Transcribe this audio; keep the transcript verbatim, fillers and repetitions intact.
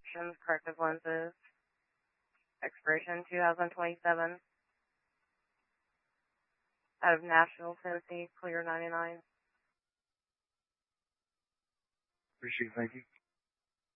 prescriptions, corrective lenses. Expiration two thousand twenty-seven. Out of Nashville, Tennessee, clear ninety-nine. Appreciate it. Thank you.